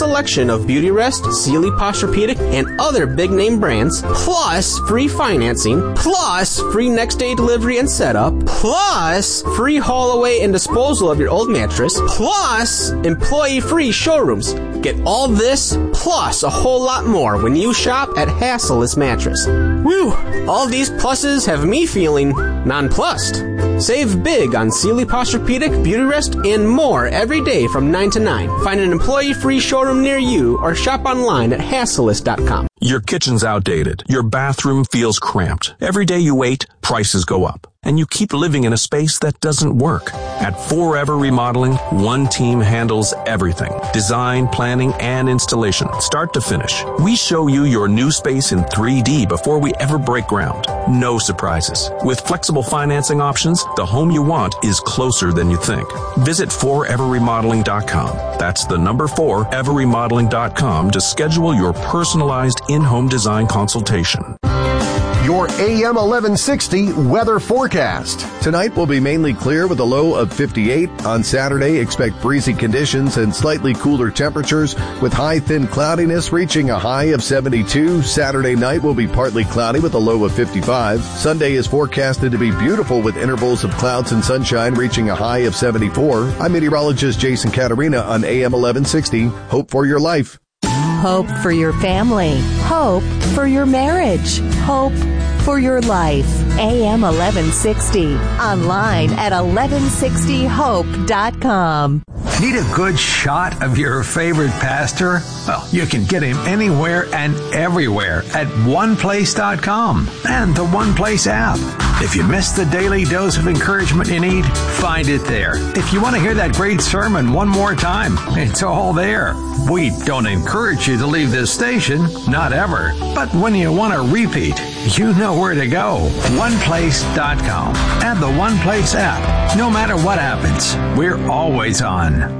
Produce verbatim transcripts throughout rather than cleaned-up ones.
selection of Beautyrest, Sealy Posturepedic, and other big-name brands, plus free financing, plus free next-day delivery and setup, plus free haul away and disposal of your old mattress, plus employee-free showrooms. Get all this, plus a whole lot more when you shop at Hasselus Mattress. Woo! All these pluses have me feeling nonplussed. Save big on Sealy Posturepedic, Beautyrest, and more every day from nine to nine. Find an employee-free showroom near you or shop online at Hasselus dot com. Your kitchen's outdated. Your bathroom feels cramped. Every day you wait, prices go up. And you keep living in a space that doesn't work. At Forever Remodeling, one team handles everything. Design, planning, and installation, start to finish. We show you your new space in three D before we ever break ground. No surprises. With flexible financing options, the home you want is closer than you think. Visit forever remodeling dot com. That's the number forever remodeling dot com to schedule your personalized in-home design consultation. Your A M eleven sixty weather forecast. Tonight will be mainly clear with a low of fifty-eight. On Saturday, expect breezy conditions and slightly cooler temperatures with high thin cloudiness reaching a high of seventy-two. Saturday night will be partly cloudy with a low of fifty-five. Sunday is forecasted to be beautiful with intervals of clouds and sunshine reaching a high of seventy-four. I'm meteorologist Jason Caterina on A M eleven sixty. Hope for your life. Hope for your family. Hope for your marriage. Hope for your life. A M eleven sixty. Online at eleven sixty hope dot com. Need a good shot of your favorite pastor? Well, you can get him anywhere and everywhere at one place dot com and the One Place app. If you missed the daily dose of encouragement you need, find it there. If you want to hear that great sermon one more time, it's all there. We don't encourage you to leave this station, not ever. But when you want to repeat, you know where to go. one place dot com and the One Place app. No matter what happens, we're always on.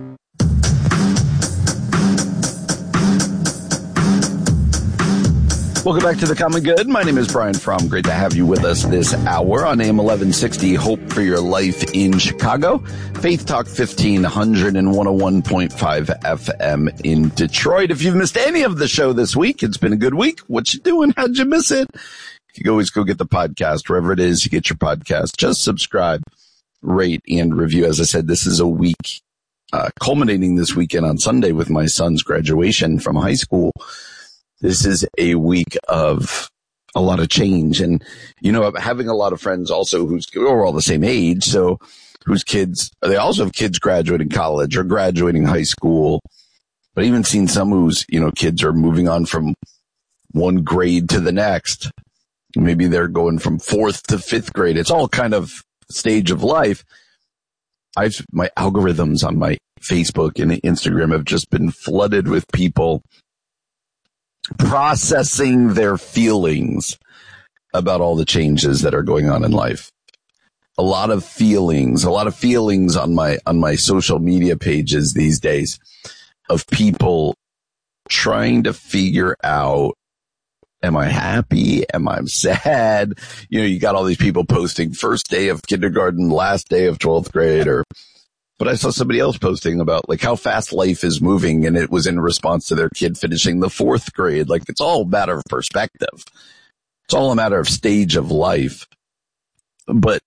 Welcome back to The Common Good. My name is Brian Fromm. Great to have you with us this hour on A M eleven sixty, Hope for Your Life in Chicago. Faith Talk fifteen hundred and one oh one point five F M in Detroit. If you've missed any of the show this week, it's been a good week. What you doing? How'd you miss it? You can always go get the podcast wherever it is you get your podcast. Just subscribe, rate, and review. As I said, this is a week uh, culminating this weekend on Sunday with my son's graduation from high school. This is a week of a lot of change. And, you know, having a lot of friends also who's, we're all the same age, so whose kids, they also have kids graduating college or graduating high school. But even seen some whose, you know, kids are moving on from one grade to the next. Maybe they're going from fourth to fifth grade. It's all kind of stage of life. I've, my algorithms on my Facebook and Instagram have just been flooded with people processing their feelings about all the changes that are going on in life. A lot of feelings, a lot of feelings on my, on my social media pages these days of people trying to figure out, am I happy? Am I sad? You know, you got all these people posting first day of kindergarten, last day of twelfth grade, or, but I saw somebody else posting about like how fast life is moving, and it was in response to their kid finishing the fourth grade. Like, it's all a matter of perspective. It's all a matter of stage of life. But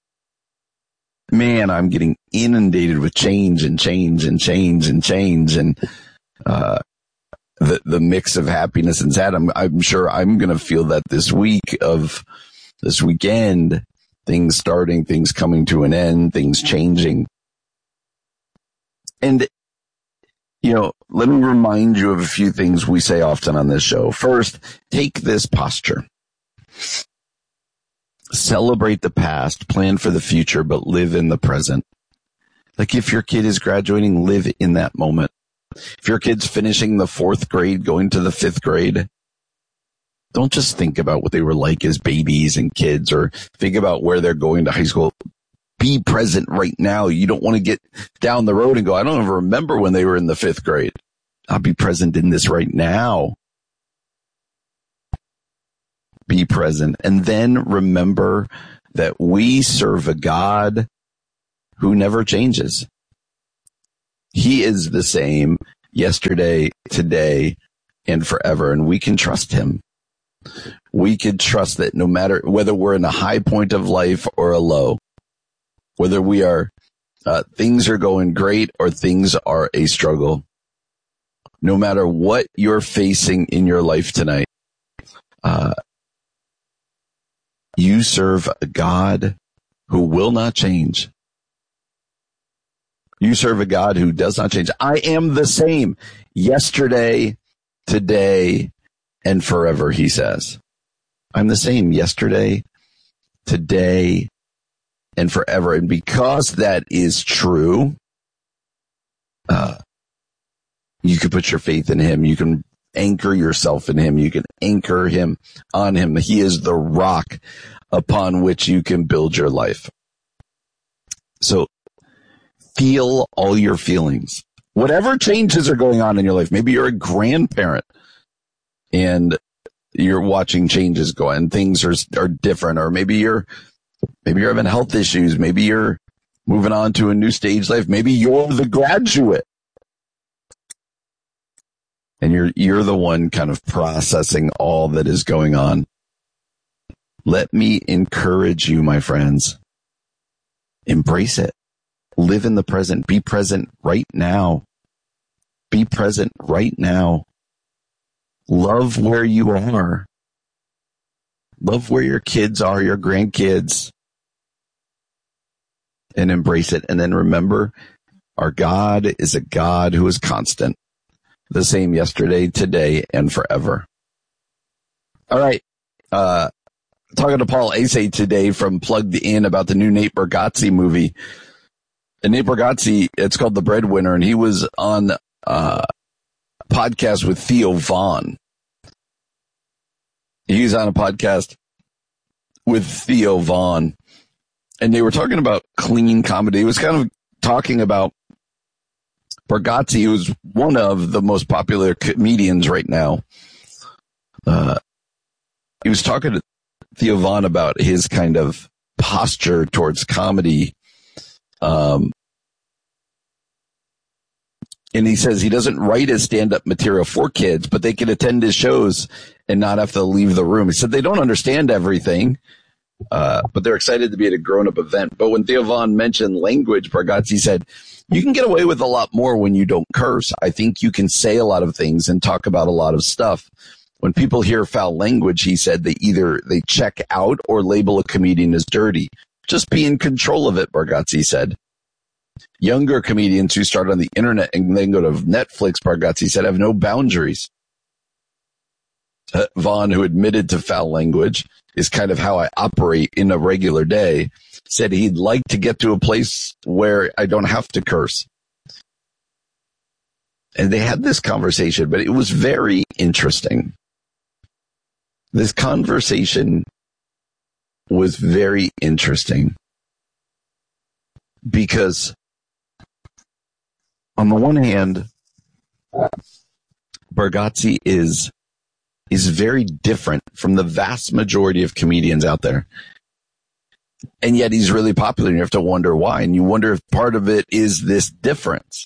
man, I'm getting inundated with change and change and change and change. And, uh, the, the mix of happiness and sad. I'm, I'm sure I'm going to feel that this week of this weekend, things starting, things coming to an end, things changing. And, you know, let me remind you of a few things we say often on this show. First, take this posture. Celebrate the past, plan for the future, but live in the present. Like, if your kid is graduating, live in that moment. If your kid's finishing the fourth grade, going to the fifth grade, don't just think about what they were like as babies and kids, or think about where they're going to high school. Be present right now. You don't want to get down the road and go, I don't even remember when they were in the fifth grade. I'll be present in this right now. Be present. And then remember that we serve a God who never changes. He is the same yesterday, today, and forever. And we can trust him. We can trust that no matter whether we're in a high point of life or a low, whether we are, uh, things are going great or things are a struggle, no matter what you're facing in your life tonight, uh, you serve a God who will not change. You serve a God who does not change. I am the same yesterday, today, and forever, he says. I'm the same yesterday, today, and forever. And because that is true, uh, you can put your faith in him. You can anchor yourself in him. You can anchor him on him. He is the rock upon which you can build your life. So feel all your feelings. Whatever changes are going on in your life, maybe you're a grandparent and you're watching changes go and things are are different, or maybe you're maybe you're having health issues, maybe you're moving on to a new stage life, maybe you're the graduate and you're you're the one kind of processing all that is going on. Let me encourage you, my friends. Embrace it. Live in the present. Be present right now. Be present right now. Love where you are. Love where your kids are, your grandkids. And embrace it. And then remember, our God is a God who is constant. The same yesterday, today, and forever. All right. Uh, talking to Paul Asay today from Plugged In about the new Nate Bargatze movie. And Nate Bargatze, it's called The Breadwinner, and he was on uh, a podcast with Theo Von. He's on a podcast with Theo Von, and they were talking about clean comedy. He was kind of talking about Bargatze, who's one of the most popular comedians right now. Uh, he was talking to Theo Von about his kind of posture towards comedy. Um, and he says he doesn't write his stand-up material for kids, but they can attend his shows and not have to leave the room. He said they don't understand everything, uh, but they're excited to be at a grown-up event. But when Theo Von mentioned language, Bargatze said, you can get away with a lot more when you don't curse. I think you can say a lot of things and talk about a lot of stuff. When people hear foul language, he said, they either they check out or label a comedian as dirty. Just be in control of it, Bargatze said. Younger comedians who start on the internet and then go to Netflix, Bargatze said, have no boundaries. Uh, Vaughn, who admitted to foul language, is kind of how I operate in a regular day, said he'd like to get to a place where I don't have to curse. And they had this conversation, but it was very interesting. This conversation was very interesting because on the one hand, Bargatze is is very different from the vast majority of comedians out there. And yet he's really popular, and you have to wonder why. And you wonder if part of it is this difference.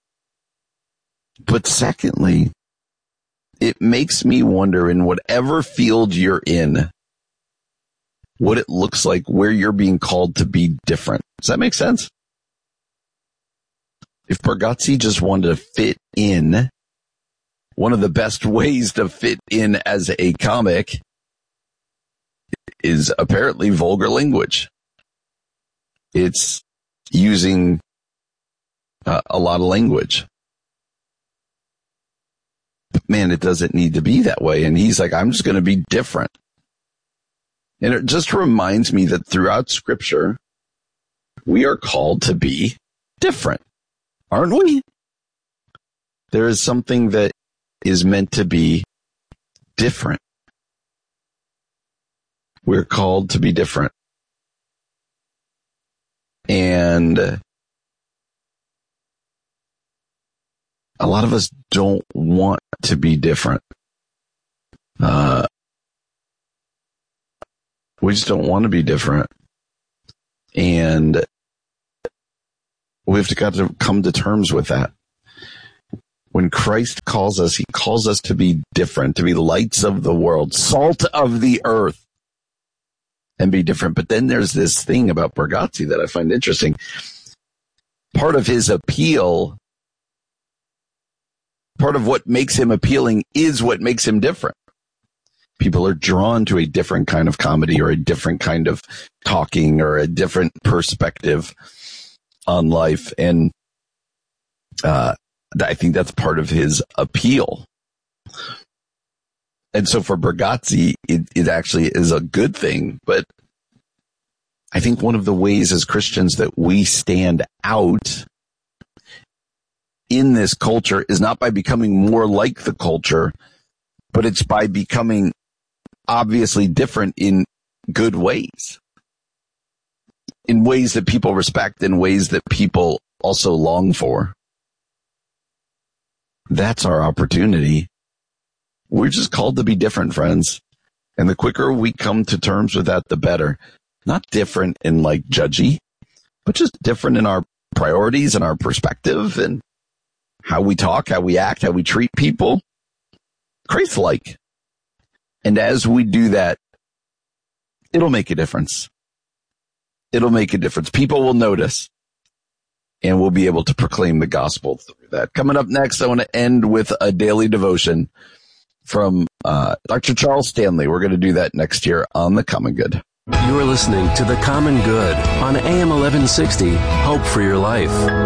But secondly, it makes me wonder, in whatever field you're in, what it looks like where you're being called to be different. Does that make sense? If Bargatze just wanted to fit in, one of the best ways to fit in as a comic is apparently vulgar language. It's using uh, a lot of language. But man, it doesn't need to be that way. And he's like, I'm just going to be different. And it just reminds me that throughout Scripture, we are called to be different, aren't we? There is something that is meant to be different. We're called to be different. And a lot of us don't want to be different. Uh, we just don't want to be different. And we have to got to come to terms with that. When Christ calls us, he calls us to be different, to be lights of the world, salt of the earth, and be different. But then there's this thing about Bargatze that I find interesting. Part of his appeal, part of what makes him appealing is what makes him different. People are drawn to a different kind of comedy or a different kind of talking or a different perspective on life. And uh I think that's part of his appeal. And so for Bargatze, it, it actually is a good thing. But I think one of the ways as Christians that we stand out in this culture is not by becoming more like the culture, but it's by becoming obviously different in good ways, in ways that people respect, in ways that people also long for. That's our opportunity. We're just called to be different, friends. And the quicker we come to terms with that, the better. Not different in like judgy, but just different in our priorities and our perspective and how we talk, how we act, how we treat people. Christ-like. And as we do that, it'll make a difference. It'll make a difference. People will notice. And we'll be able to proclaim the gospel through that. Coming up next, I want to end with a daily devotion from uh, Doctor Charles Stanley. We're going to do that next year on The Common Good. You are listening to The Common Good on A M eleven sixty, Hope for Your Life.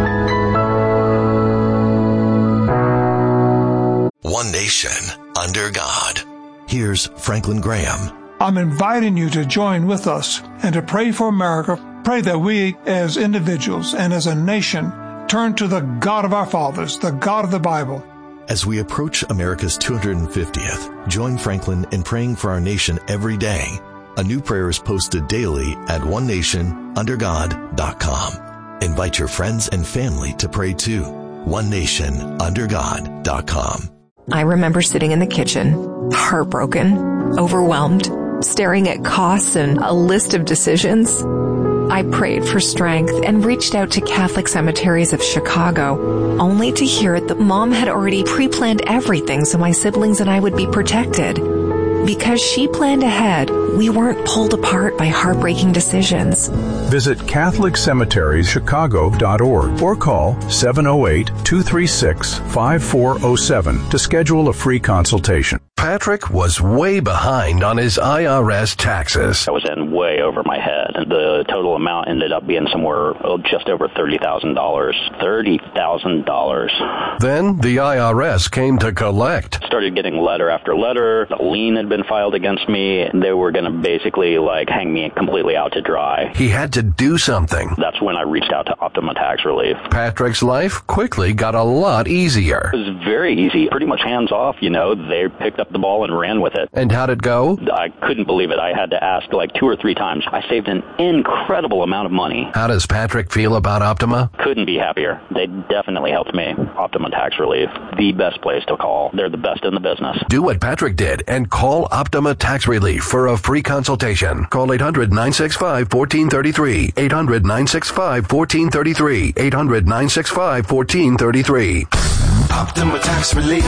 One nation under God. Here's Franklin Graham. I'm inviting you to join with us and to pray for America. Pray that we as individuals and as a nation turn to the God of our fathers, the God of the Bible. As we approach America's two hundred fiftieth, join Franklin in praying for our nation every day. A new prayer is posted daily at one nation under god dot com. Invite your friends and family to pray too. one nation under god dot com. I remember sitting in the kitchen, heartbroken, overwhelmed, staring at costs and a list of decisions. I prayed for strength and reached out to Catholic Cemeteries of Chicago, only to hear that Mom had already pre-planned everything so my siblings and I would be protected. Because she planned ahead, we weren't pulled apart by heartbreaking decisions. Visit Catholic Cemeteries Chicago dot org or call seven oh eight, two three six, five four oh seven to schedule a free consultation. Patrick was way behind on his I R S taxes. I was in way over my head. The total amount ended up being somewhere oh, just over thirty thousand dollars. thirty thousand dollars. Then the I R S came to collect. Started getting letter after letter. A lien had been filed against me. They were going to basically like hang me completely out to dry. He had to do something. That's when I reached out to Optima Tax Relief. Patrick's life quickly got a lot easier. It was very easy. Pretty much hands off, you know. They picked up the ball and ran with it. And how'd it go? I couldn't believe it. I had to ask like two or three times. I saved an incredible amount of money. How does Patrick feel about Optima? Couldn't be happier. They definitely helped me. Optima Tax Relief, the best place to call. They're the best in the business. Do what Patrick did and call Optima Tax Relief for a free consultation. Call eight hundred, nine six five, one four three three. eight hundred, nine six five, one four three three. eight hundred, nine six five, one four three three. Optima Tax Relief.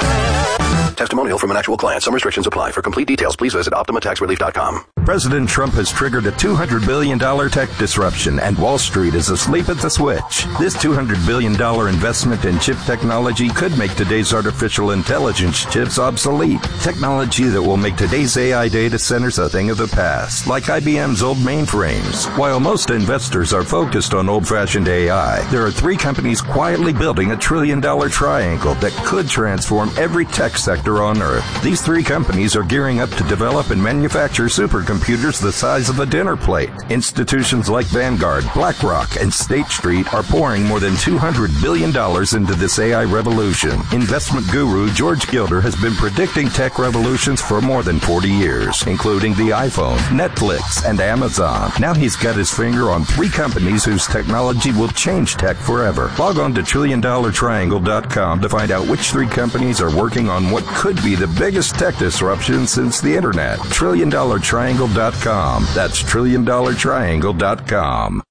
Testimonial from an actual client. Some restrictions apply. For complete details, please visit optima tax relief dot com. President Trump has triggered a two hundred billion dollars tech disruption, and Wall Street is asleep at the switch. This two hundred billion dollars investment in chip technology could make today's artificial intelligence chips obsolete. Technology that will make today's A I data centers a thing of the past, like I B M's old mainframes. While most investors are focused on old-fashioned A I, there are three companies quietly building a trillion-dollar triangle that could transform every tech sector on Earth. These three companies are gearing up to develop and manufacture supercomputers the size of a dinner plate. Institutions like Vanguard, BlackRock, and State Street are pouring more than two hundred billion dollars into this A I revolution. Investment guru George Gilder has been predicting tech revolutions for more than forty years, including the iPhone, Netflix, and Amazon. Now he's got his finger on three companies whose technology will change tech forever. Log on to trillion dollar triangle dot com to find out which three companies are working on what could be the biggest tech disruption since the internet. trillion dollar triangle dot com. That's trillion dollar triangle dot com.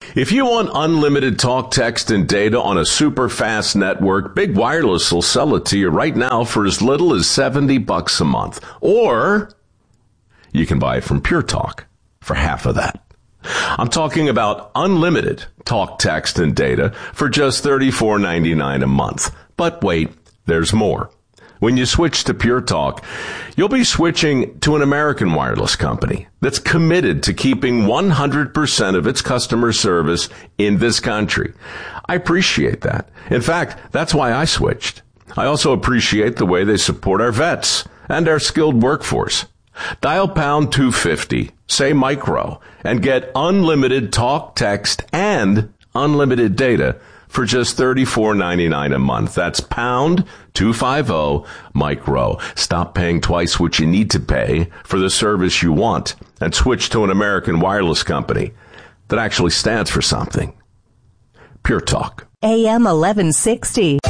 If you want unlimited talk, text, and data on a super fast network, Big Wireless will sell it to you right now for as little as seventy bucks a month. Or you can buy it from Pure Talk for half of that. I'm talking about unlimited talk, text, and data for just thirty-four ninety-nine a month. But wait, there's more. When you switch to Pure Talk, you'll be switching to an American wireless company that's committed to keeping one hundred percent of its customer service in this country. I appreciate that. In fact, that's why I switched. I also appreciate the way they support our vets and our skilled workforce. Dial pound two fifty, say micro, and get unlimited talk, text, and unlimited data for just thirty-four ninety-nine a month. That's pound two fifty micro. Stop paying twice what you need to pay for the service you want and switch to an American wireless company that actually stands for something. Pure Talk. A M eleven sixty.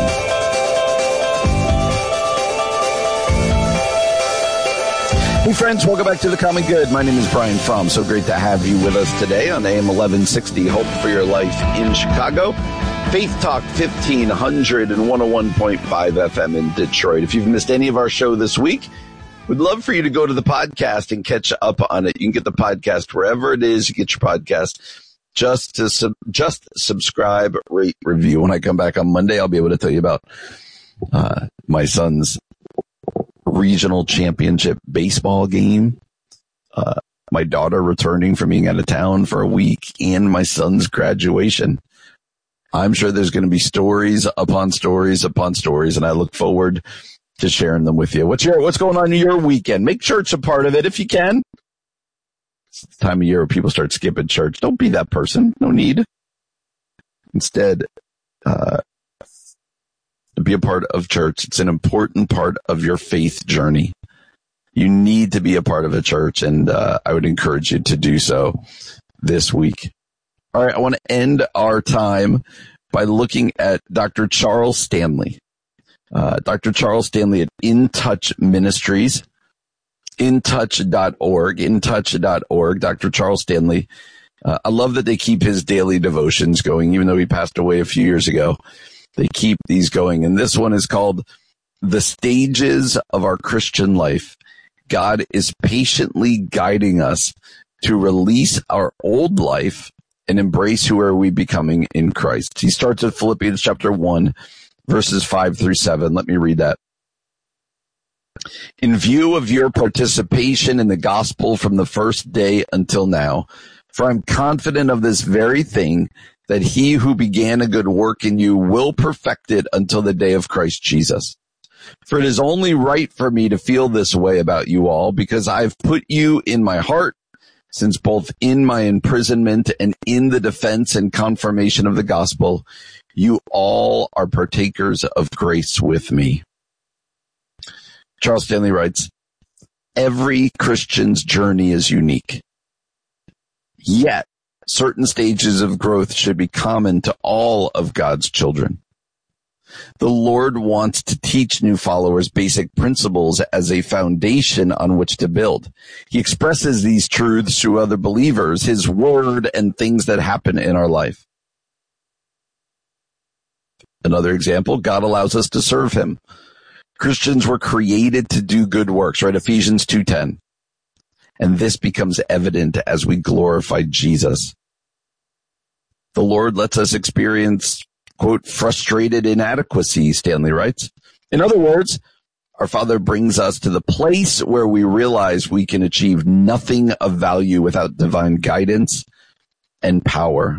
Hey friends, welcome back to The Common Good. My name is Brian Fromm. So great to have you with us today on A M eleven sixty, Hope for Your Life in Chicago. Faith Talk fifteen hundred and one oh one point five F M in Detroit. If you've missed any of our show this week, we'd love for you to go to the podcast and catch up on it. You can get the podcast wherever it is you get your podcast. Just to sub- just subscribe, rate, review. When I come back on Monday, I'll be able to tell you about uh, my son's regional championship baseball game, uh, my daughter returning from being out of town for a week, and my son's graduation. I'm sure there's going to be stories upon stories upon stories, and I look forward to sharing them with you. What's your what's going on in your weekend? Make church a part of it if you can. It's the time of year where people start skipping church. Don't be that person. No need. Instead, uh, to be a part of church. It's an important part of your faith journey. You need to be a part of a church, and uh, I would encourage you to do so this week. All right, I want to end our time by looking at Doctor Charles Stanley. Uh, Doctor Charles Stanley at In Touch Ministries, in touch dot org, in touch dot org. Doctor Charles Stanley. Uh, I love that they keep his daily devotions going, even though he passed away a few years ago. They keep these going. And this one is called The Stages of Our Christian Life. God is patiently guiding us to release our old life and embrace who are we becoming in Christ. He starts at Philippians chapter one, verses five through seven. Let me read that. In view of your participation in the gospel from the first day until now, for I'm confident of this very thing, that he who began a good work in you will perfect it until the day of Christ Jesus. For it is only right for me to feel this way about you all, because I've put you in my heart, since both in my imprisonment and in the defense and confirmation of the gospel, you all are partakers of grace with me. Charles Stanley writes, every Christian's journey is unique. Yet, certain stages of growth should be common to all of God's children. The Lord wants to teach new followers basic principles as a foundation on which to build. He expresses these truths through other believers, his word, and things that happen in our life. Another example, God allows us to serve him. Christians were created to do good works, right? Ephesians two ten. And this becomes evident as we glorify Jesus. The Lord lets us experience, quote, frustrated inadequacy, Stanley writes. In other words, our Father brings us to the place where we realize we can achieve nothing of value without divine guidance and power.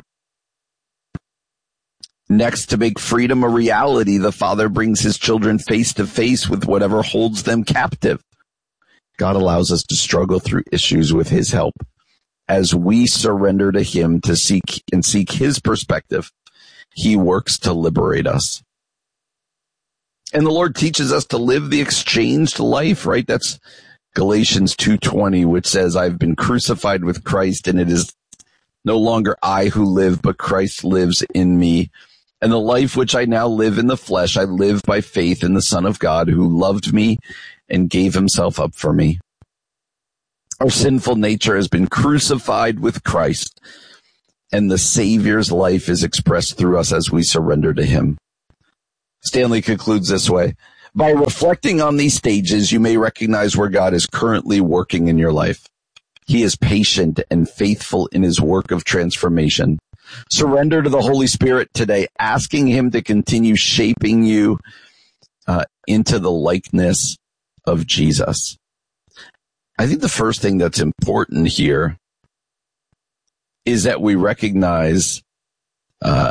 Next, to make freedom a reality, the Father brings his children face to face with whatever holds them captive. God allows us to struggle through issues with his help as we surrender to him to seek and seek his perspective. He works to liberate us. And the Lord teaches us to live the exchanged life, right? That's Galatians two twenty, which says, I've been crucified with Christ, and it is no longer I who live, but Christ lives in me. And the life which I now live in the flesh, I live by faith in the Son of God, who loved me and gave himself up for me. Our sinful nature has been crucified with Christ. And the Savior's life is expressed through us as we surrender to him. Stanley concludes this way. By reflecting on these stages, you may recognize where God is currently working in your life. He is patient and faithful in his work of transformation. Surrender to the Holy Spirit today, asking him to continue shaping you uh, into the likeness of Jesus. I think the first thing that's important here is that we recognize uh,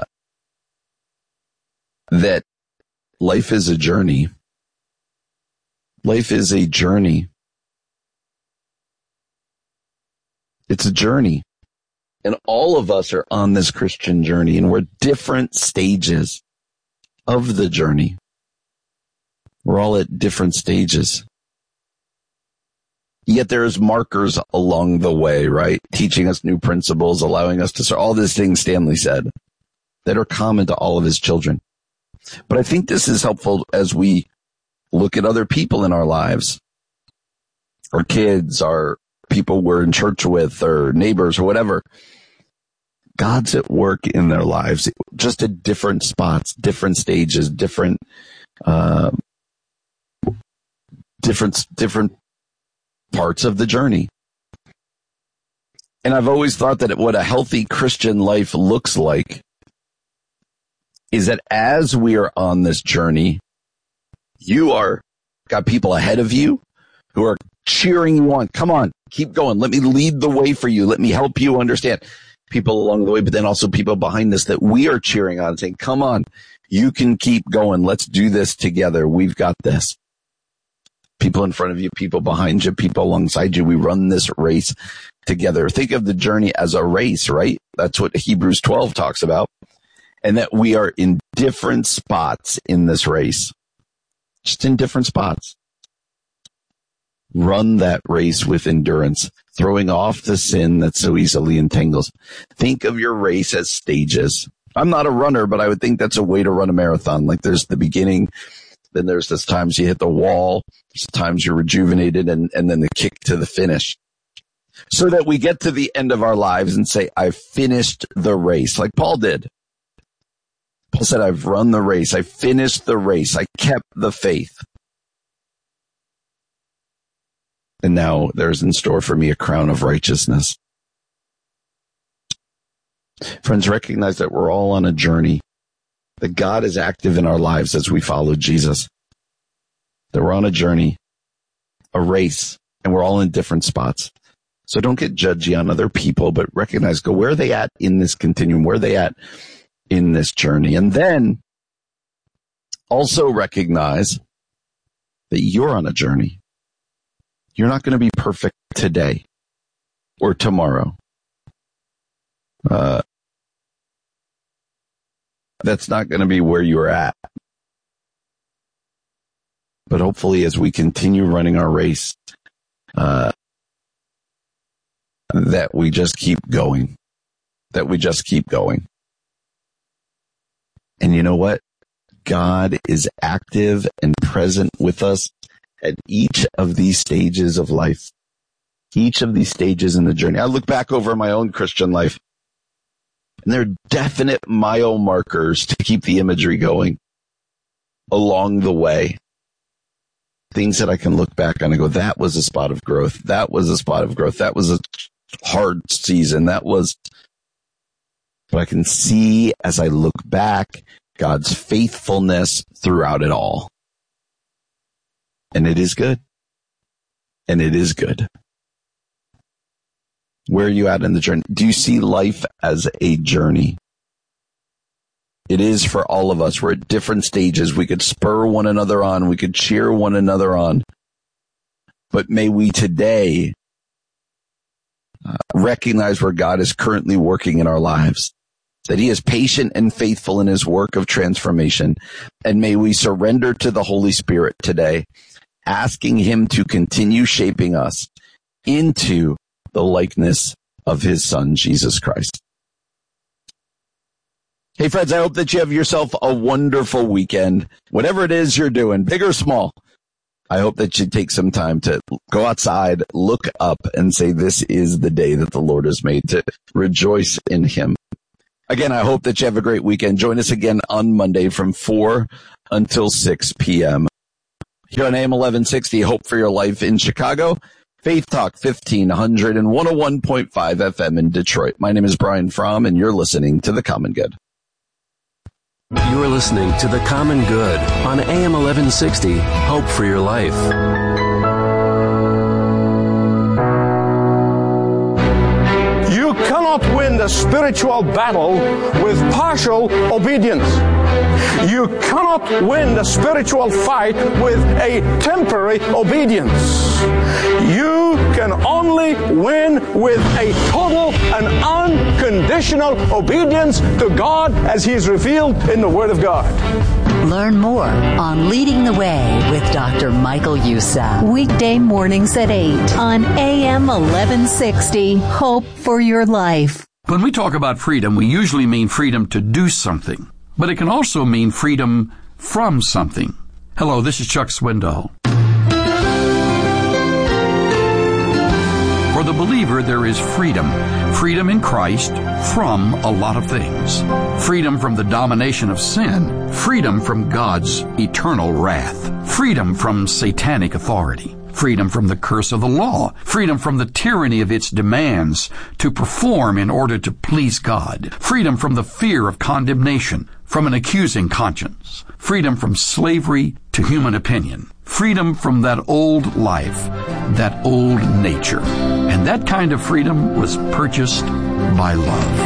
that life is a journey. Life is a journey. It's a journey. And all of us are on this Christian journey, and we're different stages of the journey. We're all at different stages. Yet there's markers along the way, right? Teaching us new principles, allowing us to start all these things Stanley said that are common to all of his children. But I think this is helpful as we look at other people in our lives, our kids, our people we're in church with, or neighbors, or whatever. God's at work in their lives, just at different spots, different stages, different, uh, different, different parts of the journey. And I've always thought that what a healthy Christian life looks like is that as we are on this journey, you are got people ahead of you who are cheering you on. Come on, keep going. Let me lead the way for you. Let me help you understand. People along the way, but then also people behind us that we are cheering on and saying, come on, you can keep going. Let's do this together. We've got this. People in front of you, people behind you, people alongside you. We run this race together. Think of the journey as a race, right? That's what Hebrews twelve talks about. And that we are in different spots in this race. Just in different spots. Run that race with endurance, throwing off the sin that so easily entangles. Think of your race as stages. I'm not a runner, but I would think that's a way to run a marathon. Like there's the beginning, then there's this times you hit the wall, there's times you're rejuvenated, and, and then the kick to the finish. So that we get to the end of our lives and say, I've finished the race, like Paul did. Paul said, I've run the race. I finished the race. I kept the faith. And now there's in store for me a crown of righteousness. Friends, recognize that we're all on a journey, that God is active in our lives as we follow Jesus, that we're on a journey, a race, and we're all in different spots. So don't get judgy on other people, but recognize, go, where are they at in this continuum? Where are they at in this journey? And then also recognize that you're on a journey. You're not going to be perfect today or tomorrow. Uh, that's not going to be where you're at. But hopefully as we continue running our race, uh, that we just keep going, that we just keep going. And you know what? God is active and present with us at each of these stages of life, each of these stages in the journey. I look back over my own Christian life, and there are definite mile markers to keep the imagery going along the way. Things that I can look back on and go, that was a spot of growth. That was a spot of growth. That was a hard season. That was, but I can see as I look back God's faithfulness throughout it all. And it is good. And it is good. Where are you at in the journey? Do you see life as a journey? It is for all of us. We're at different stages. We could spur one another on. We could cheer one another on. But may we today uh, recognize where God is currently working in our lives, that he is patient and faithful in his work of transformation. And may we surrender to the Holy Spirit today, asking him to continue shaping us into the likeness of his Son, Jesus Christ. Hey, friends, I hope that you have yourself a wonderful weekend. Whatever it is you're doing, big or small, I hope that you take some time to go outside, look up, and say, this is the day that the Lord has made, to rejoice in him. Again, I hope that you have a great weekend. Join us again on Monday from four until six p.m. here on A M eleven sixty, Hope for Your Life in Chicago, Faith Talk fifteen hundred and one oh one point five F M in Detroit. My name is Brian Fromm, and you're listening to The Common Good. You're listening to The Common Good on A M eleven sixty, Hope for Your Life. You cannot win the spiritual battle with partial obedience. You cannot win the spiritual fight with a temporary obedience. You can only win with a total and unconditional obedience to God as He is revealed in the Word of God. Learn more on Leading the Way with Doctor Michael Youssef. Weekday mornings at eight on A M eleven sixty, Hope for Your Life. When we talk about freedom, we usually mean freedom to do something, but it can also mean freedom from something. Hello, this is Chuck Swindoll. For the believer, there is freedom. Freedom in Christ from a lot of things. Freedom from the domination of sin. Freedom from God's eternal wrath. Freedom from satanic authority. Freedom from the curse of the law. Freedom from the tyranny of its demands to perform in order to please God. Freedom from the fear of condemnation, from an accusing conscience. Freedom from slavery to human opinion. Freedom from that old life, that old nature. And that kind of freedom was purchased by love.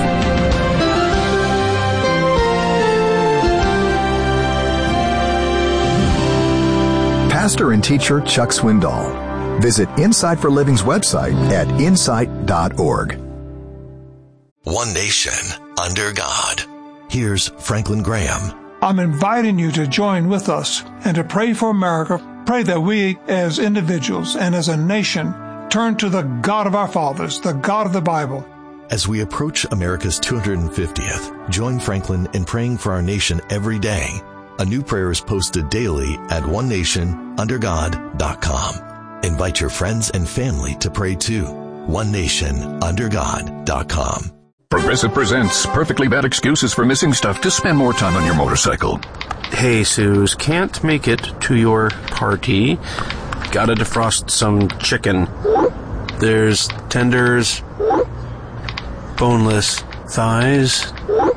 Pastor and teacher Chuck Swindoll. Visit Insight for Living's website at insight dot org. One nation under God. Here's Franklin Graham. I'm inviting you to join with us and to pray for America. Pray that we as individuals and as a nation turn to the God of our fathers, the God of the Bible. As we approach America's two hundred fiftieth, join Franklin in praying for our nation every day. A new prayer is posted daily at one nation under god dot com. Invite your friends and family to pray too. one nation under god dot com. Progressive presents Perfectly Bad Excuses for Missing Stuff to Spend More Time on Your Motorcycle. Hey, Suze, can't make it to your party. Gotta defrost some chicken. There's tenders, boneless thighs.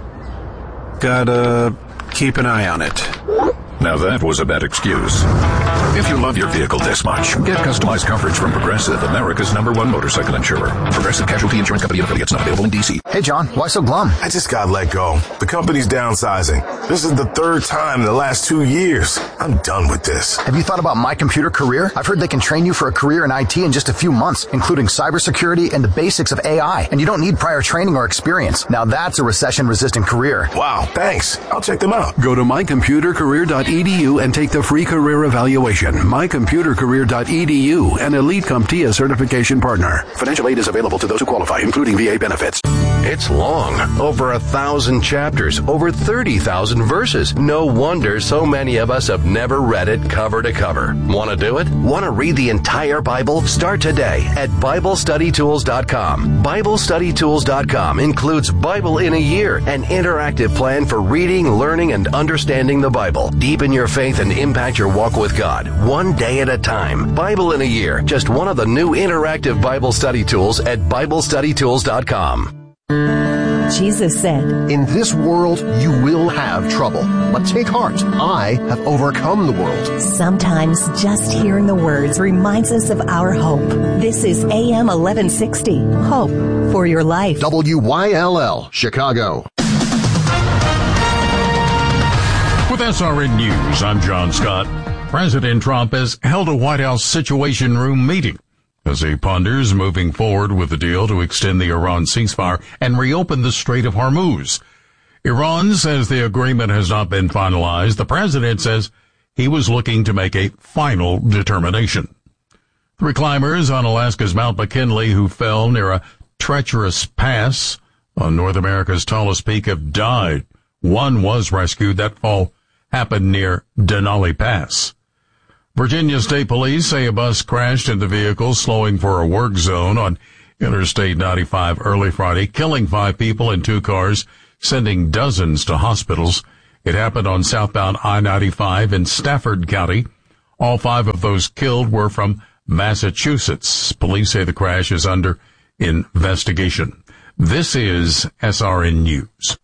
Gotta keep an eye on it. Now that was a bad excuse. If you love your vehicle this much, get customized coverage from Progressive, America's number one motorcycle insurer. Progressive Casualty Insurance Company and affiliates, not available in D C. Hey, John, why so glum? I just got let go. The company's downsizing. This is the third time in the last two years. I'm done with this. Have you thought about My Computer Career? I've heard they can train you for a career in I T in just a few months, including cybersecurity and the basics of A I. And you don't need prior training or experience. Now that's a recession-resistant career. Wow, thanks. I'll check them out. Go to my computer career dot e d u and take the free career evaluation. my computer career dot e d u, an Elite CompTIA certification partner. Financial aid is available to those who qualify, including V A benefits. It's long, over a thousand chapters, over thirty thousand verses. No wonder so many of us have never read it cover to cover. Want to do it? Want to read the entire Bible? Start today at bible study tools dot com. bible study tools dot com includes Bible in a Year, an interactive plan for reading, learning, and understanding the Bible. Deepen your faith and impact your walk with God, one day at a time. Bible in a Year, just one of the new interactive Bible study tools at bible study tools dot com. Jesus said, "In this world you will have trouble, but take heart. I have overcome the world." Sometimes just hearing the words reminds us of our hope. This is A M eleven sixty, Hope for Your Life. W Y L L, Chicago. With S R N News, I'm John Scott. President Trump has held a White House Situation Room meeting as he ponders moving forward with the deal to extend the Iran ceasefire and reopen the Strait of Hormuz. Iran says the agreement has not been finalized. The president says he was looking to make a final determination. Three climbers on Alaska's Mount McKinley who fell near a treacherous pass on North America's tallest peak have died. One was rescued. That fall happened near Denali Pass. Virginia State Police say a bus crashed into vehicles slowing for a work zone on Interstate ninety-five early Friday, killing five people in two cars. sending dozens to hospitals. It happened on southbound I ninety-five in Stafford County. All five of those killed were from Massachusetts. Police say the crash is under investigation. This is S R N News.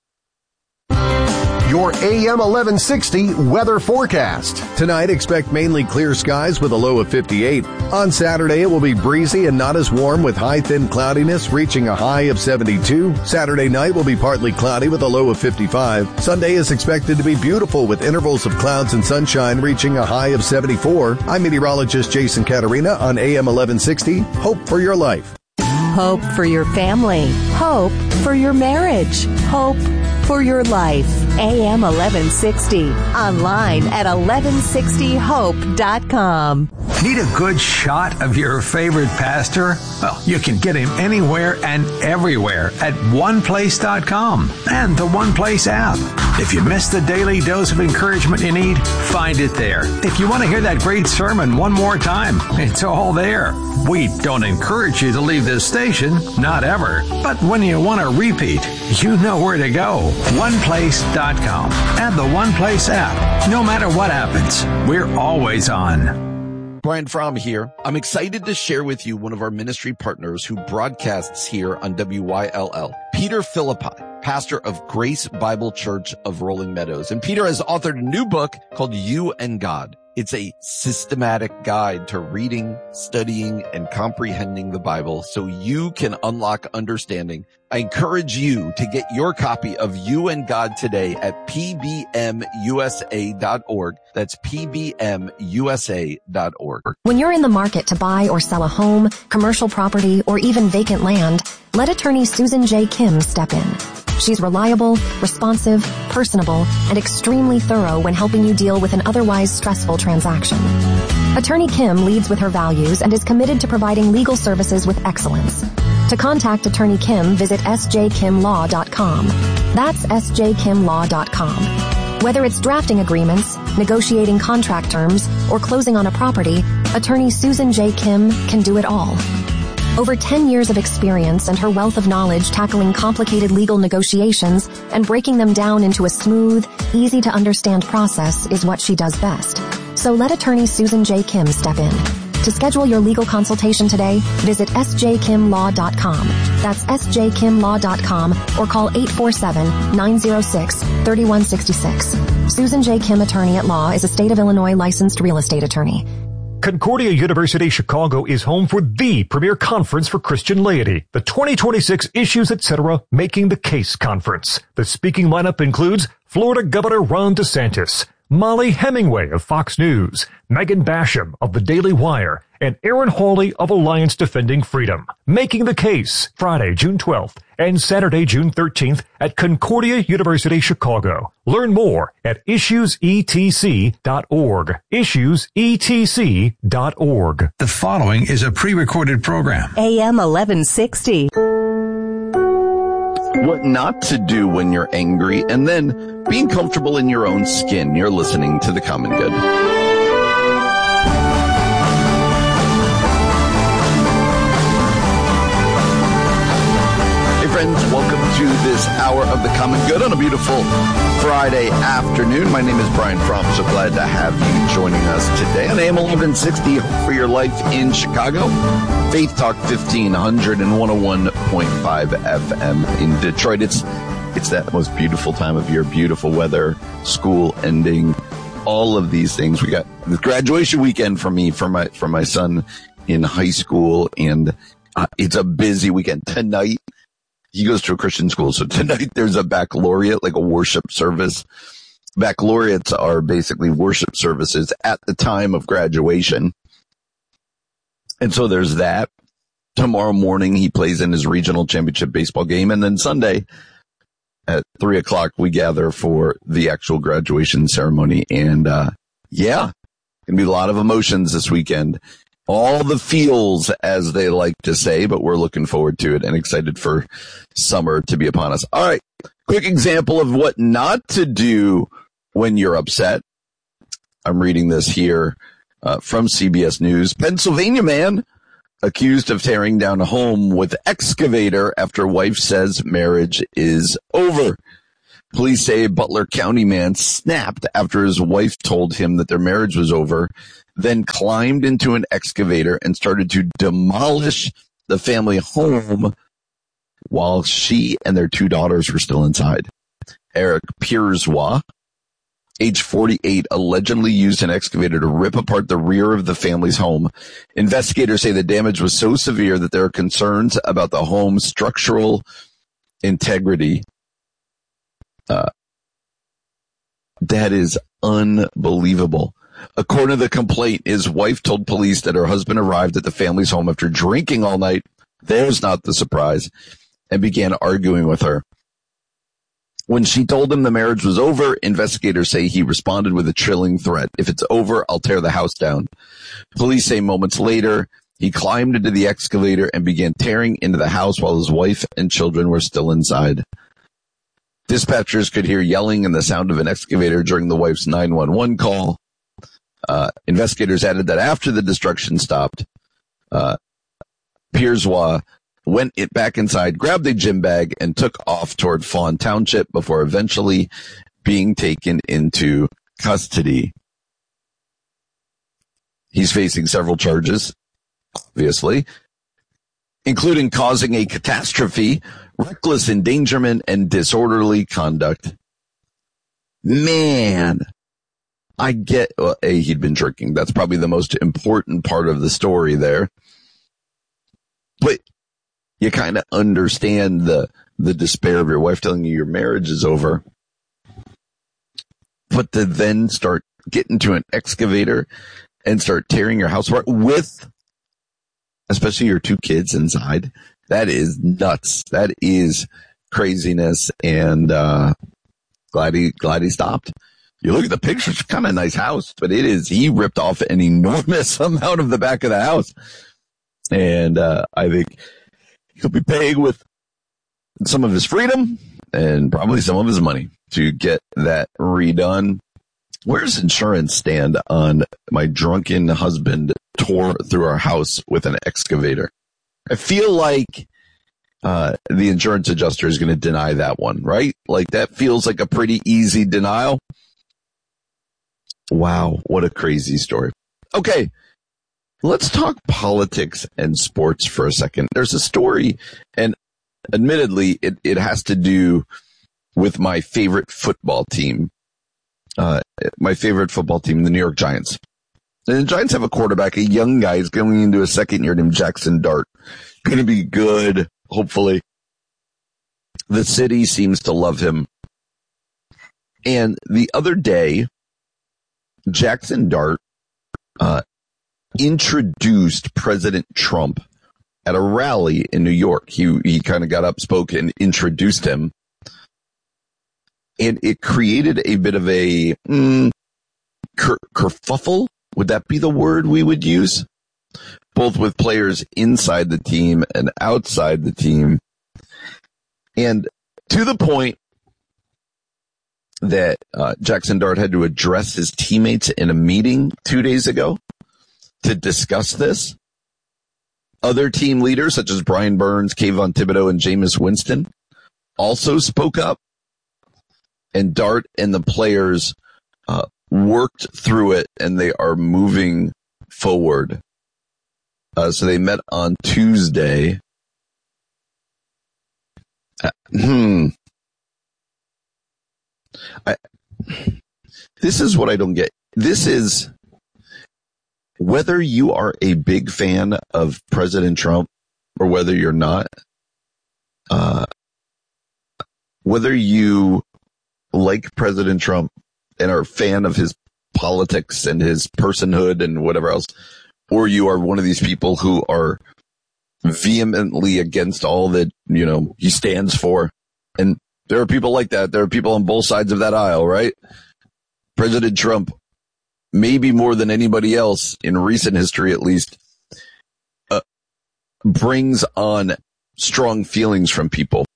Your A M eleven sixty weather forecast. Tonight, expect mainly clear skies with a low of fifty-eight. On Saturday, it will be breezy and not as warm with high thin cloudiness reaching a high of seventy-two. Saturday night will be partly cloudy with a low of fifty-five. Sunday is expected to be beautiful with intervals of clouds and sunshine reaching a high of seventy-four. I'm meteorologist Jason Caterina on A M eleven sixty. Hope for your life. Hope for your family. Hope for your marriage. Hope for your life. A M eleven sixty. Online at eleven sixty hope dot com. Need a good shot of your favorite pastor? Well, you can get him anywhere and everywhere at one place dot com and the One Place app. If you missed the daily dose of encouragement you need, find it there. If you want to hear that great sermon one more time, it's all there. We don't encourage you to leave this station, not ever. But when you want to repeat, you know where to go. one place dot com and the One Place app. No matter what happens, we're always on. Brian Fromm here. I'm excited to share with you one of our ministry partners who broadcasts here on W Y L L, Peter Philippi, pastor of Grace Bible Church of Rolling Meadows. And Peter has authored a new book called You and God. It's a systematic guide to reading, studying, and comprehending the Bible so you can unlock understanding. I encourage you to get your copy of You and God today at P B M U S A dot org. That's P B M U S A dot org. When you're in the market to buy or sell a home, commercial property, or even vacant land, let attorney Susan J. Kim step in. She's reliable, responsive, personable, and extremely thorough when helping you deal with an otherwise stressful transaction. Attorney Kim leads with her values and is committed to providing legal services with excellence. To contact Attorney Kim, visit S J Kim Law dot com. That's S J Kim Law dot com. Whether it's drafting agreements, negotiating contract terms, or closing on a property, Attorney Susan J. Kim can do it all. Over ten years of experience and her wealth of knowledge tackling complicated legal negotiations and breaking them down into a smooth, easy-to-understand process is what she does best. So let attorney Susan J. Kim step in. To schedule your legal consultation today, visit S J Kim Law dot com. That's S J Kim Law dot com or call eight four seven, nine zero six, three one six six. Susan J. Kim Attorney at Law is a state of Illinois licensed real estate attorney. Concordia University Chicago is home for the premier conference for Christian laity, the twenty twenty-six Issues Etc. Making the Case Conference. The speaking lineup includes Florida Governor Ron DeSantis, Molly Hemingway of Fox News, Megan Basham of The Daily Wire, and Aaron Hawley of Alliance Defending Freedom. Making the Case, Friday, June twelfth and Saturday, June thirteenth at Concordia University Chicago. Learn more at issues e t c dot org. issues e t c dot org. The following is a pre-recorded program. A M eleven sixty. What not to do when you're angry, and then being comfortable in your own skin. You're listening to The Common Good. Hey friends, welcome to this hour of The Common Good on a beautiful Friday afternoon. My name is Brian Fromm. So glad to have you joining us today on A M eleven sixty for your life in Chicago. Faith Talk fifteen hundred and one oh one point five F M in Detroit. It's it's that most beautiful time of year, beautiful weather, school ending, all of these things. We got the graduation weekend for me, for my for my son in high school, and uh, it's a busy weekend. Tonight, he goes to a Christian school, so tonight there's a baccalaureate, like a worship service. Baccalaureates are basically worship services at the time of graduation. And so there's that. Tomorrow morning, he plays in his regional championship baseball game. And then Sunday at three o'clock, we gather for the actual graduation ceremony. And, uh, yeah, gonna be a lot of emotions this weekend. All the feels, as they like to say, but we're looking forward to it and excited for summer to be upon us. All right. Quick example of what not to do when you're upset. I'm reading this here. Uh, from C B S News. Pennsylvania man accused of tearing down a home with excavator after wife says marriage is over. Police say a Butler County man snapped after his wife told him that their marriage was over, then climbed into an excavator and started to demolish the family home while she and their two daughters were still inside. Eric Pierzois, age forty-eight, allegedly used an excavator to rip apart the rear of the family's home. Investigators say the damage was so severe that there are concerns about the home's structural integrity. Uh, that is unbelievable. According to the complaint, his wife told police that her husband arrived at the family's home after drinking all night. There's not the surprise. And began arguing with her. When she told him the marriage was over, investigators say he responded with a chilling threat. If it's over, I'll tear the house down. Police say moments later, he climbed into the excavator and began tearing into the house while his wife and children were still inside. Dispatchers could hear yelling and the sound of an excavator during the wife's nine one one call. Uh, investigators added that after the destruction stopped, uh, Pierzois went it back inside, grabbed a gym bag, and took off toward Fawn Township before eventually being taken into custody. He's facing several charges, obviously, including causing a catastrophe, reckless endangerment, and disorderly conduct. Man, I get, well, A, he'd been drinking. That's probably the most important part of the story there. But you kind of understand the, the despair of your wife telling you your marriage is over. But to then start getting to an excavator and start tearing your house apart with, especially your two kids inside, that is nuts. That is craziness. And, uh, glad he, glad he stopped. You look at the picture, it's kind of a nice house, but it is, he ripped off an enormous amount of the back of the house. And, uh, I think he'll be paying with some of his freedom and probably some of his money to get that redone. Where's insurance stand on my drunken husband tore through our house with an excavator? I feel like uh the insurance adjuster is going to deny that one, right? Like that feels like a pretty easy denial. Wow, what a crazy story. Okay, let's talk politics and sports for a second. There's a story, and admittedly, it, it has to do with my favorite football team. Uh, my favorite football team, the New York Giants. And the Giants have a quarterback, a young guy who's going into his second year named Jackson Dart. Going to be good, hopefully. The city seems to love him. And the other day, Jackson Dart uh, introduced President Trump at a rally in New York. He he kind of got up, spoke, and introduced him. And it created a bit of a mm, ker- kerfuffle. Would that be the word we would use? Both with players inside the team and outside the team. And to the point that uh, Jackson Dart had to address his teammates in a meeting two days ago to discuss this. Other team leaders, such as Brian Burns, Kayvon Thibodeau, and Jameis Winston, also spoke up. And Dart and the players uh, worked through it, and they are moving forward. Uh, so they met on Tuesday. Uh, hmm. I, this is what I don't get. This is whether you are a big fan of President Trump or whether you're not, uh, whether you like President Trump and are a fan of his politics and his personhood and whatever else, or you are one of these people who are vehemently against all that, you know, he stands for. And there are people like that. There are people on both sides of that aisle, right? President Trump, maybe more than anybody else in recent history, at least, uh, brings on strong feelings from people.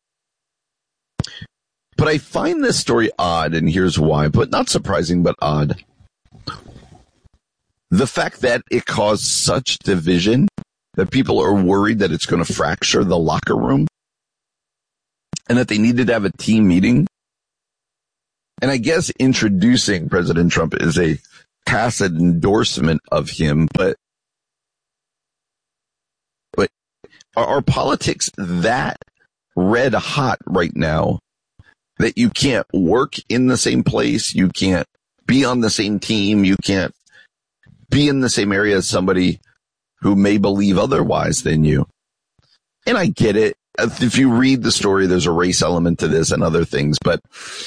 But I find this story odd, and here's why, but not surprising, but odd. The fact that it caused such division that people are worried that it's going to fracture the locker room and that they needed to have a team meeting. And I guess introducing President Trump is a tacit endorsement of him, but, but are, are politics that red hot right now that you can't work in the same place, you can't be on the same team, you can't be in the same area as somebody who may believe otherwise than you? And I get it. If you read the story, there's a race element to this and other things, but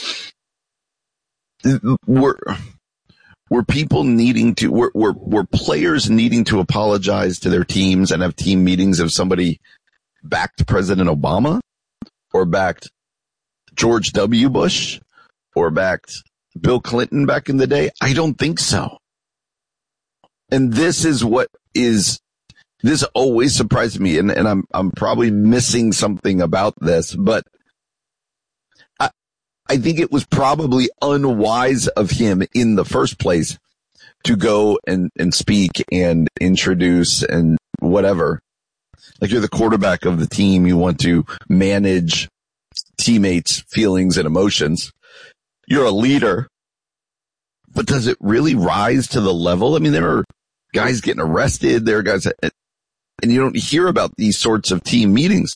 we're, we're people needing to, we're, we're, we're players needing to apologize to their teams and have team meetings if somebody backed President Obama or backed George W. Bush or backed Bill Clinton back in the day? I don't think so. And this is what is, this always surprised me, and, and I'm, I'm probably missing something about this, but I, I think it was probably unwise of him in the first place to go and, and speak and introduce and whatever. Like, you're the quarterback of the team. You want to manage teammates' feelings and emotions. You're a leader. But does it really rise to the level? I mean, there are guys getting arrested. There are guys that, and you don't hear about these sorts of team meetings.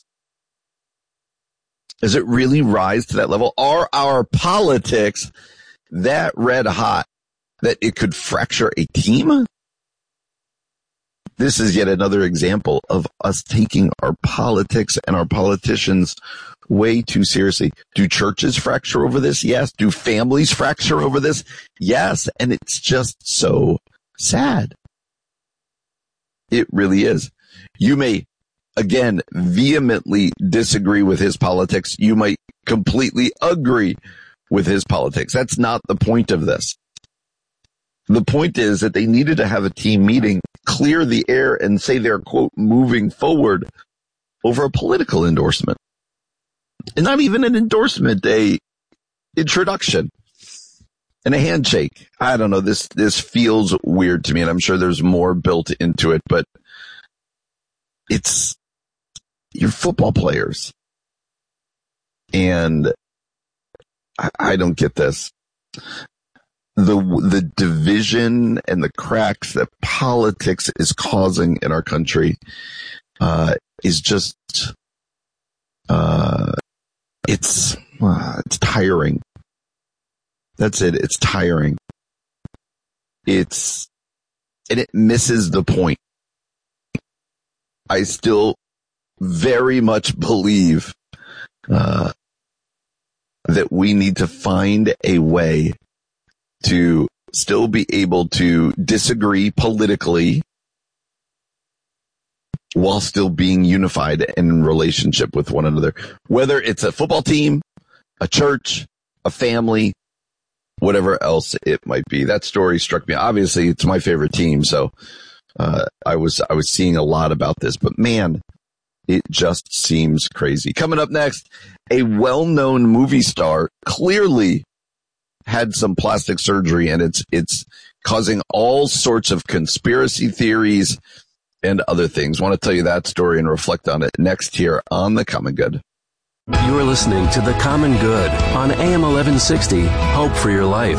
Does it really rise to that level? Are our politics that red hot that it could fracture a team? This is yet another example of us taking our politics and our politicians way too seriously. Do churches fracture over this? Yes. Do families fracture over this? Yes. And it's just so sad. It really is. You may, again, vehemently disagree with his politics. You might completely agree with his politics. That's not the point of this. The point is that they needed to have a team meeting, clear the air, and say they're, quote, moving forward over a political endorsement. And not even an endorsement, a introduction and a handshake. I don't know. This, this feels weird to me, and I'm sure there's more built into it, but it's, you're football players. And I, I don't get this. The, the division and the cracks that politics is causing in our country, uh, is just, uh, it's, uh, it's tiring. That's it. It's tiring. It's, and it misses the point. I still very much believe, uh, that we need to find a way to still be able to disagree politically while still being unified and in relationship with one another. Whether it's a football team, a church, a family, whatever else it might be. That story struck me. Obviously, it's my favorite team, so uh, I was I was seeing a lot about this. But man, it just seems crazy. Coming up next, a well-known movie star clearly had some plastic surgery, and it's it's causing all sorts of conspiracy theories and other things. I want to tell you that story and reflect on it next here on The Common Good. You are listening to The Common Good on A M eleven sixty, Hope for Your Life.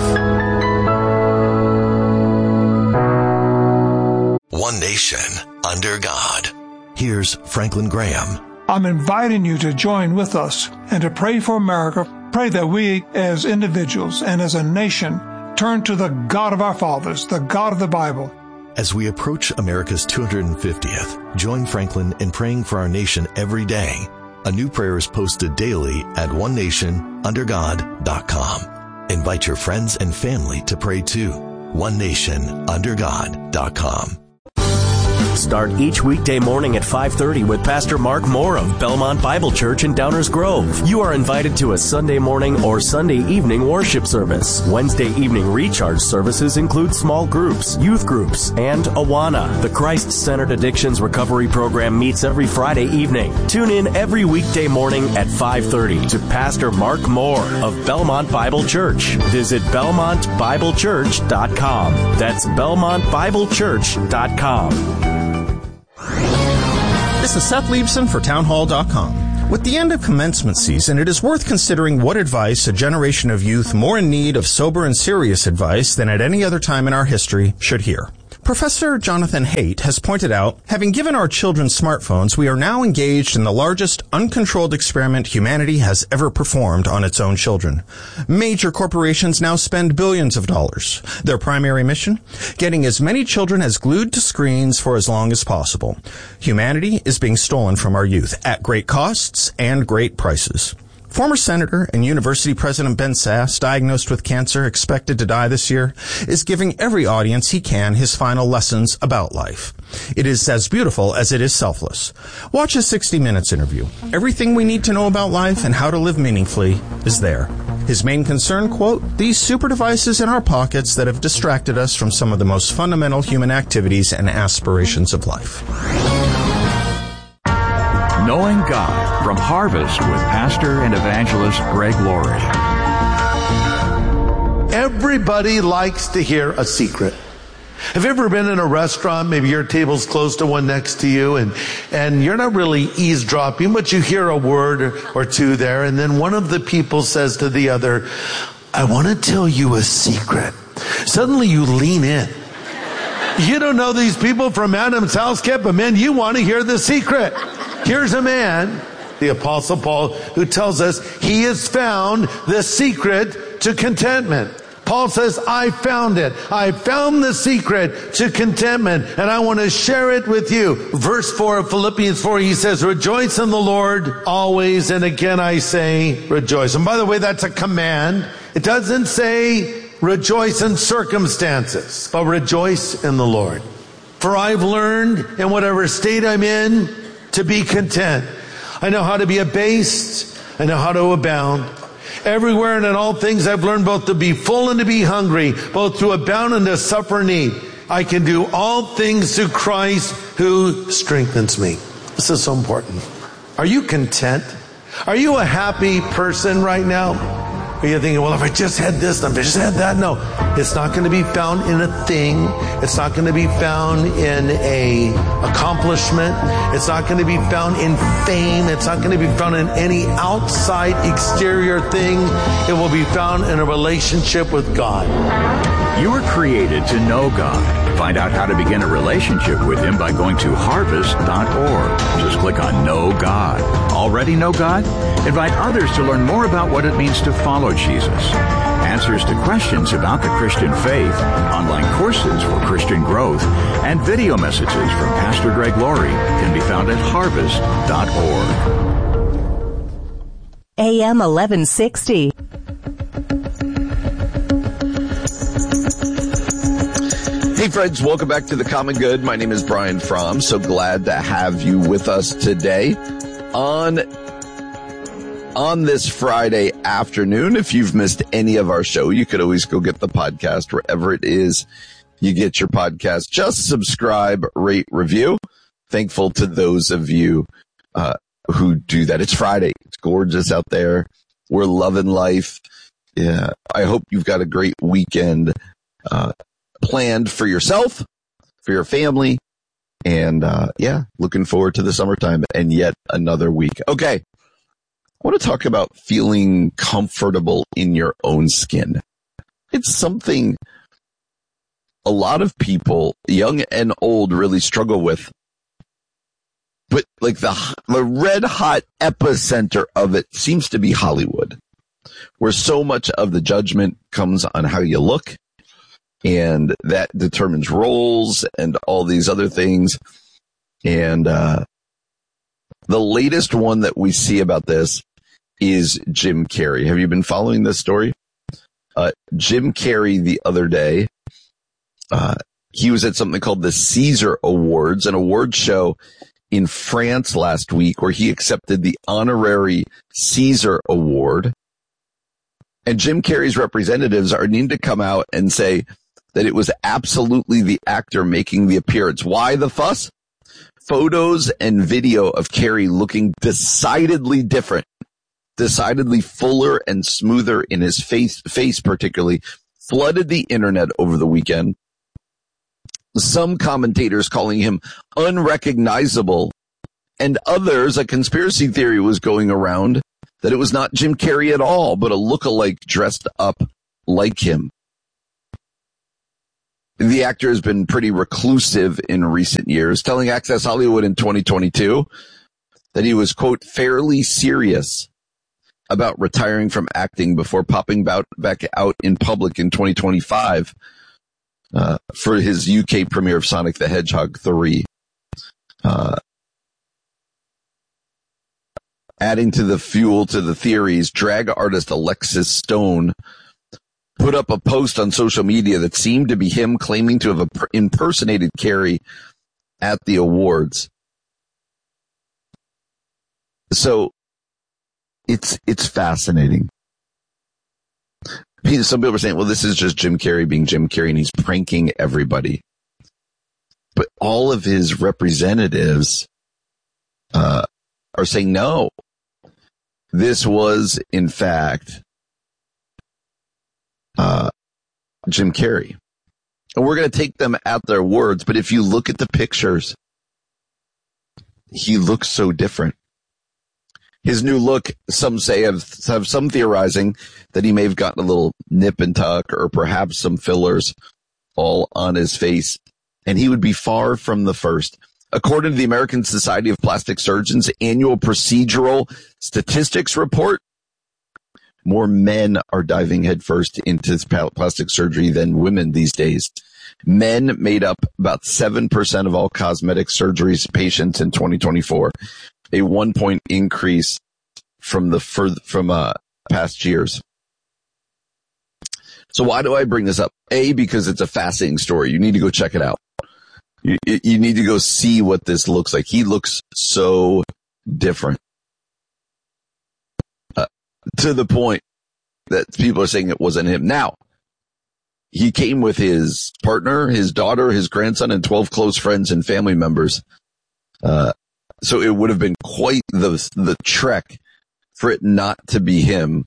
One nation under God. Here's Franklin Graham. I'm inviting you to join with us and to pray for America. Pray that we as individuals and as a nation turn to the God of our fathers, the God of the Bible. As we approach America's two hundred fiftieth, join Franklin in praying for our nation every day. A new prayer is posted daily at one nation under god dot com. Invite your friends and family to pray too. one nation under god dot com. Start each weekday morning at five thirty with Pastor Mark Moore of Belmont Bible Church in Downers Grove. You are invited to a Sunday morning or Sunday evening worship service. Wednesday evening recharge services include small groups, youth groups, and Awana. The Christ-Centered Addictions Recovery Program meets every Friday evening. Tune in every weekday morning at five thirty to Pastor Mark Moore of Belmont Bible Church. Visit belmont bible church dot com. That's belmont bible church dot com. This is Seth Liebson for townhall dot com. With the end of commencement season, it is worth considering what advice a generation of youth more in need of sober and serious advice than at any other time in our history should hear. Professor Jonathan Haidt has pointed out, having given our children smartphones, we are now engaged in the largest uncontrolled experiment humanity has ever performed on its own children. Major corporations now spend billions of dollars. Their primary mission? Getting as many children as glued to screens for as long as possible. Humanity is being stolen from our youth at great costs and great prices. Former Senator and University President Ben Sasse, diagnosed with cancer, expected to die this year, is giving every audience he can his final lessons about life. It is as beautiful as it is selfless. Watch his sixty minutes interview. Everything we need to know about life and how to live meaningfully is there. His main concern, quote, these super devices in our pockets that have distracted us from some of the most fundamental human activities and aspirations of life. Knowing God from Harvest with Pastor and Evangelist Greg Laurie. Everybody likes to hear a secret. Have you ever been in a restaurant, maybe your table's close to one next to you, and, and you're not really eavesdropping, but you hear a word or, or two there, and then one of the people says to the other, I want to tell you a secret. Suddenly you lean in. You don't know these people from Adam's house, Kip, but man, you want to hear the secret. Here's a man, the Apostle Paul, who tells us he has found the secret to contentment. Paul says, I found it. I found the secret to contentment, and I want to share it with you. Verse four of Philippians four, he says, rejoice in the Lord always, and again I say rejoice. And by the way, that's a command. It doesn't say rejoice in circumstances, but rejoice in the Lord. For I've learned in whatever state I'm in to be content. I know how to be abased. I know how to abound. Everywhere and in all things I've learned both to be full and to be hungry, both to abound and to suffer need. I can do all things through Christ who strengthens me. This is so important. Are you content? Are you a happy person right now? Are you thinking, well, if I just had this, if I just had that? No, it's not going to be found in a thing. It's not going to be found in a accomplishment. It's not going to be found in fame. It's not going to be found in any outside exterior thing. It will be found in a relationship with God. You were created to know God. Find out how to begin a relationship with Him by going to harvest dot org. Just click on Know God. Already know God? Invite others to learn more about what it means to follow Jesus. Answers to questions about the Christian faith, online courses for Christian growth, and video messages from Pastor Greg Laurie can be found at harvest dot org. A M eleven sixty. Hey friends, welcome back to The Common Good. My name is Brian Fromm. So glad to have you with us today on on this Friday afternoon. If you've missed any of our show, you could always go get the podcast wherever it is you get your podcast. Just subscribe, rate, review. Thankful to those of you uh, who do that. It's Friday. It's gorgeous out there. We're loving life. Yeah, I hope you've got a great weekend uh planned for yourself, for your family, and uh yeah, looking forward to the summertime and yet another week. Okay, I want to talk about feeling comfortable in your own skin. It's something a lot of people, young and old, really struggle with. But like the the red hot epicenter of it seems to be Hollywood, where so much of the judgment comes on how you look, and that determines roles and all these other things. And uh the latest one that we see about this is Jim Carrey. Have you been following this story? Uh Jim Carrey the other day, uh he was at something called the Caesar Awards, an award show in France last week, where he accepted the honorary Caesar Award. And Jim Carrey's representatives are needing to come out and say that it was absolutely the actor making the appearance. Why the fuss? Photos and video of Carrey looking decidedly different, decidedly fuller and smoother in his face, face particularly, flooded the internet over the weekend. Some commentators calling him unrecognizable And others, a conspiracy theory was going around that it was not Jim Carrey at all, but a lookalike dressed up like him. The actor has been pretty reclusive in recent years, telling Access Hollywood in twenty twenty-two that he was, quote, fairly serious about retiring from acting before popping back out in public in twenty twenty-five uh, for his U K premiere of Sonic the Hedgehog three. Uh, adding to the fuel to the theories, drag artist Alexis Stone put up a post on social media that seemed to be him claiming to have impersonated Carrey at the awards. So it's it's fascinating. Some people are saying, well, this is just Jim Carrey being Jim Carrey and he's pranking everybody. But all of his representatives uh, are saying, no, this was, in fact, uh, Jim Carrey. And we're going to take them at their words, but if you look at the pictures, he looks so different. His new look, some say, have, have some theorizing that he may have gotten a little nip and tuck or perhaps some fillers all on his face. And he would be far from the first. According to the American Society of Plastic Surgeons annual procedural statistics report, more men are diving headfirst into plastic surgery than women these days. Men made up about seven percent of all cosmetic surgeries patients in twenty twenty-four, a one point increase from the from uh, past years. So why do I bring this up? A, because it's a fascinating story. You need to go check it out. You, you need to go see what this looks like. He looks so different. Uh, to the point that people are saying it wasn't him. Now, he came with his partner, his daughter, his grandson, and twelve close friends and family members. Uh, so it would have been quite the the trek for it not to be him.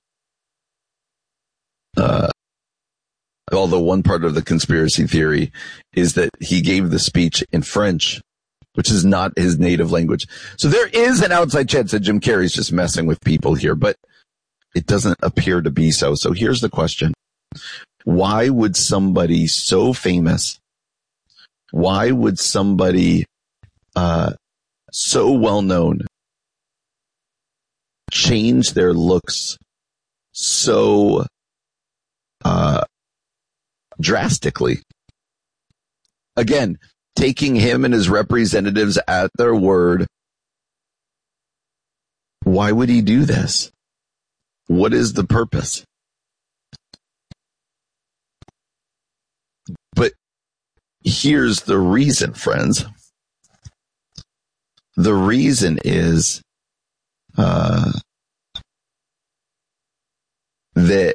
Uh, although one part of the conspiracy theory is that he gave the speech in French, which is not his native language. So there is an outside chance that Jim Carrey's just messing with people here, but it doesn't appear to be so. So here's the question. Why would somebody so famous, why would somebody uh, so well known change their looks so uh, drastically? Again, taking him and his representatives at their word, why would he do this? What is the purpose? But here's the reason, friends. The reason is uh, that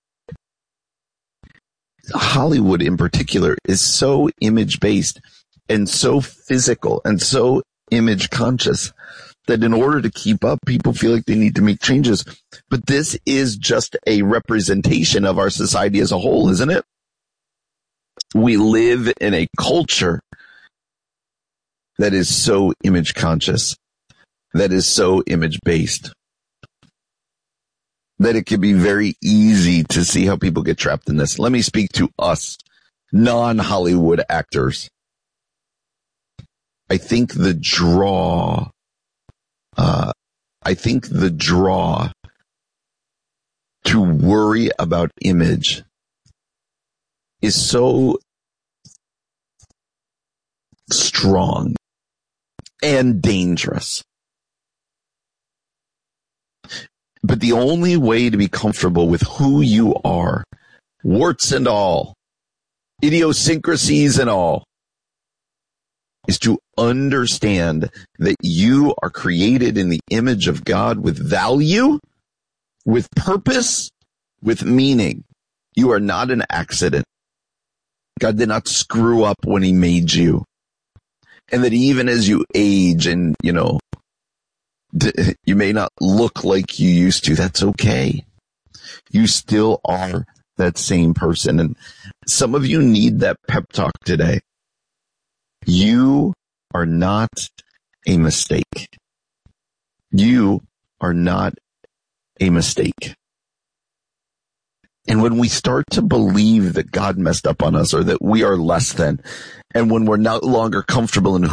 Hollywood in particular is so image-based and so physical and so image-conscious that in order to keep up, people feel like they need to make changes. But this is just a representation of our society as a whole, isn't it? We live in a culture that is so image-conscious, that is so image-based, that it can be very easy to see how people get trapped in this. Let me speak to us, non-Hollywood actors. I think the draw, uh, I think the draw to worry about image is so strong and dangerous. But the only way to be comfortable with who you are, warts and all, idiosyncrasies and all, is to understand that you are created in the image of God with value, with purpose, with meaning. You are not an accident. God did not screw up when he made you. And that even as you age and, you know, d- you may not look like you used to, that's okay. You still are that same person. And some of you need that pep talk today. You are not a mistake. You are not a mistake. And when we start to believe that God messed up on us or that we are less than, and when we're no longer comfortable in